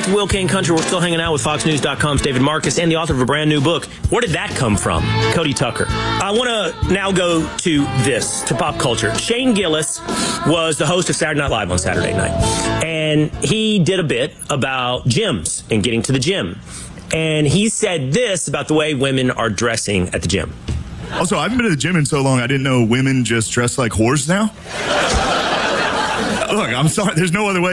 back to Will King Country. We're still hanging out with FoxNews.com's David Marcus and the author of a brand new book. Where did that come from? Cody Tucker. I want to now go to pop culture. Shane Gillis was the host of Saturday Night Live on Saturday night. And he did a bit about gyms and getting to the gym. And he said this about the way women are dressing at the gym. Also, I haven't been to the gym in so long, I didn't know women just dress like whores now. Look, I'm sorry. There's no other way.